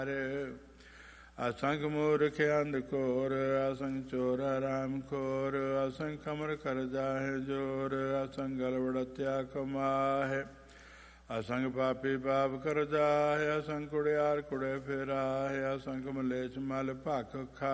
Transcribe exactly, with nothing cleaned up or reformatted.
ਅਸੰਖ ਮੂਰਖ ਅੰਧ ਘੋਰ, ਅਸੰਖ ਚੋਰ ਹਰਾਮ ਖੋਰ, ਅਸੰਖ ਅਮਰ ਕਰ ਜਾਹੇ ਜੋਰ, ਅਸੰਖ ਗਲਵੜਤਿਆ ਕਮਾਹੇ, ਅਸੰਖ ਪਾਪੀ ਪਾਪ ਕਰ ਜਾਹੇ, ਅਸੰਖ ਕੁੜਿਆਰ ਕੁੜੇ ਫੇਰਾਹੇ, ਅਸੰਖ ਮਲੇਛ ਮਲ ਭਖ ਖਾ